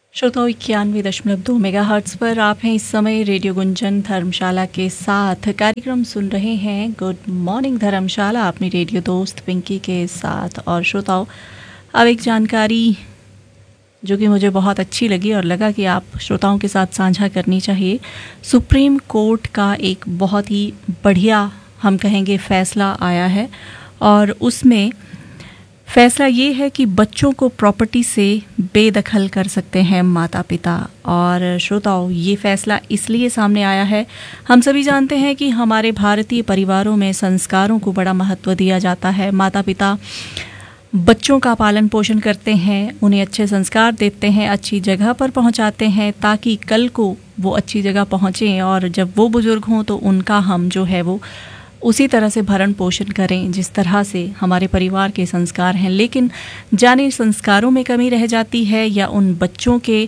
श्रोताओं 91.2 मेगाहर्ट्ज़ पर आप हैं इस समय रेडियो गुंजन धर्मशाला के साथ। कार्यक्रम सुन रहे हैं गुड मॉर्निंग धर्मशाला अपनी रेडियो दोस्त पिंकी के साथ। और श्रोताओं, अब एक जानकारी जो कि मुझे बहुत अच्छी लगी और लगा कि आप श्रोताओं के साथ साझा करनी चाहिए। सुप्रीम कोर्ट का एक बहुत ही बढ़िया, हम कहेंगे, फैसला आया है और उसमें फैसला ये है कि बच्चों को प्रॉपर्टी से बेदखल कर सकते हैं माता पिता। और श्रोताओं, ये फैसला इसलिए सामने आया है, हम सभी जानते हैं कि हमारे भारतीय परिवारों में संस्कारों को बड़ा महत्व दिया जाता है। माता पिता बच्चों का पालन पोषण करते हैं, उन्हें अच्छे संस्कार देते हैं, अच्छी जगह पर पहुंचाते हैं ताकि कल को वो अच्छी जगह पहुंचें और जब वो बुजुर्ग हों तो उनका हम जो है वो उसी तरह से भरण पोषण करें जिस तरह से हमारे परिवार के संस्कार हैं। लेकिन जाने संस्कारों में कमी रह जाती है या उन बच्चों के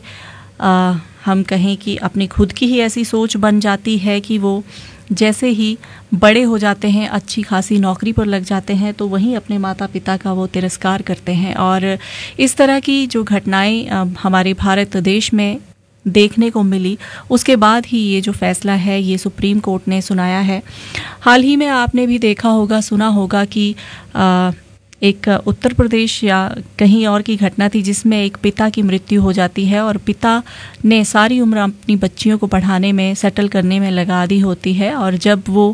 हम कहें कि अपनी खुद की ही ऐसी सोच बन जाती है कि वो जैसे ही बड़े हो जाते हैं, अच्छी खासी नौकरी पर लग जाते हैं, तो वहीं अपने माता पिता का वो तिरस्कार करते हैं। और इस तरह की जो घटनाएं हमारे भारत देश में देखने को मिली, उसके बाद ही ये जो फैसला है ये सुप्रीम कोर्ट ने सुनाया है। हाल ही में आपने भी देखा होगा, सुना होगा कि एक उत्तर प्रदेश या कहीं और की घटना थी जिसमें एक पिता की मृत्यु हो जाती है और पिता ने सारी उम्र अपनी बच्चियों को पढ़ाने में, सेटल करने में लगा दी होती है। और जब वो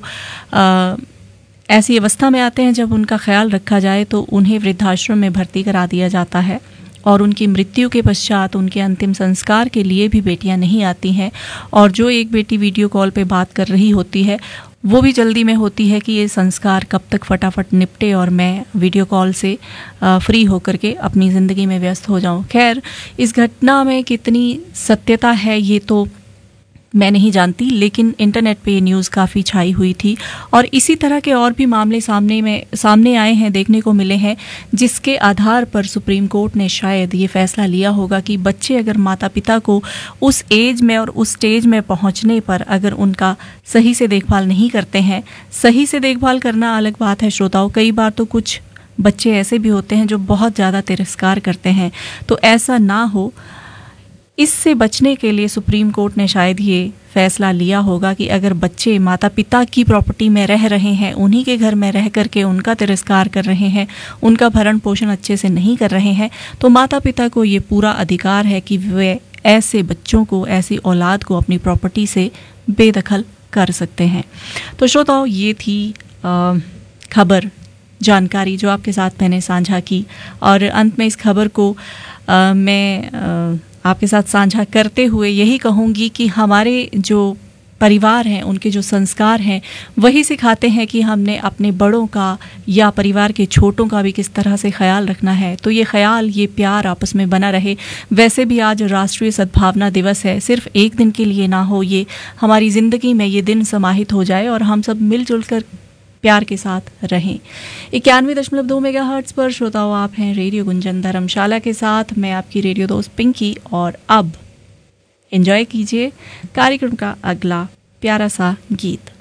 ऐसी अवस्था में आते हैं जब उनका ख्याल रखा जाए तो उन्हें वृद्धाश्रम में भर्ती करा दिया जाता है और उनकी मृत्यु के पश्चात उनके अंतिम संस्कार के लिए भी बेटियां नहीं आती हैं। और जो एक बेटी वीडियो कॉल पे बात कर रही होती है वो भी जल्दी में होती है कि ये संस्कार कब तक फटाफट निपटे और मैं वीडियो कॉल से फ्री होकर के अपनी ज़िंदगी में व्यस्त हो जाऊं। खैर, इस घटना में कितनी सत्यता है ये तो मैं नहीं जानती, लेकिन इंटरनेट पे ये न्यूज़ काफ़ी छाई हुई थी और इसी तरह के और भी मामले सामने आए हैं, देखने को मिले हैं, जिसके आधार पर सुप्रीम कोर्ट ने शायद ये फैसला लिया होगा कि बच्चे अगर माता पिता को उस एज में और उस स्टेज में पहुंचने पर अगर उनका सही से देखभाल नहीं करते हैं, सही से देखभाल करना अलग बात है श्रोताओं, कई बार तो कुछ बच्चे ऐसे भी होते हैं जो बहुत ज़्यादा तिरस्कार करते हैं, तो ऐसा ना हो, इससे बचने के लिए सुप्रीम कोर्ट ने शायद ये फैसला लिया होगा कि अगर बच्चे माता पिता की प्रॉपर्टी में रह रहे हैं, उन्हीं के घर में रह करके उनका तिरस्कार कर रहे हैं, उनका भरण पोषण अच्छे से नहीं कर रहे हैं, तो माता पिता को ये पूरा अधिकार है कि वे ऐसे बच्चों को, ऐसी औलाद को अपनी प्रॉपर्टी से बेदखल कर सकते हैं। तो श्रोताओ, ये थी खबर, जानकारी जो आपके साथ मैंने साझा की। और अंत में इस खबर को मैं आपके साथ साझा करते हुए यही कहूँगी कि हमारे जो परिवार हैं, उनके जो संस्कार हैं, वही सिखाते हैं कि हमने अपने बड़ों का या परिवार के छोटों का भी किस तरह से ख्याल रखना है। तो ये ख्याल, ये प्यार आपस में बना रहे। वैसे भी आज राष्ट्रीय सद्भावना दिवस है, सिर्फ एक दिन के लिए ना हो, ये हमारी ज़िंदगी में ये दिन समाहित हो जाए और हम सब मिलजुल कर प्यार के साथ रहें। 91.2 मेगाहर्ट्ज़ पर श्रोताओं, आप हैं रेडियो गुंजन धर्मशाला के साथ। मैं आपकी रेडियो दोस्त पिंकी और अब एंजॉय कीजिए कार्यक्रम का अगला प्यारा सा गीत।